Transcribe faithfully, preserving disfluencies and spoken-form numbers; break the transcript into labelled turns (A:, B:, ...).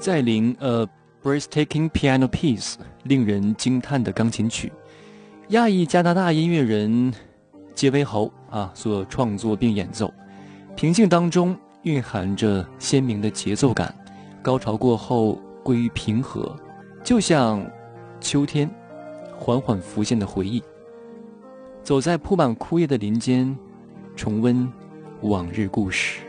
A: 再临 A breathtaking piano piece， 令人惊叹的钢琴曲，亚裔加拿大音乐人杰维侯啊所创作并演奏，平静当中蕴含着鲜明的节奏感，高潮过后归于平和，就像秋天缓缓浮现的回忆。走在铺满枯叶的林间，重温往日故事。